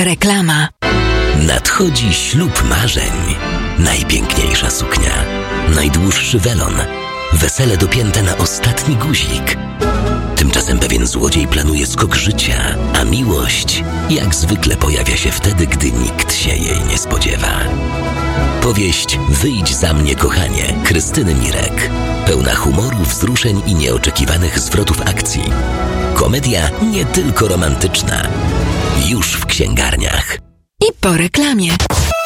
Reklama. Nadchodzi ślub marzeń. Najpiękniejsza suknia, najdłuższy welon, wesele dopięte na ostatni guzik. Tymczasem pewien złodziej planuje skok życia, a miłość jak zwykle pojawia się wtedy, gdy nikt się jej nie spodziewa. Powieść Wyjdź za mnie, kochanie, Krystyny Mirek. Pełna humoru, wzruszeń i nieoczekiwanych zwrotów akcji. Komedia nie tylko romantyczna. Już w księgarniach. I po reklamie.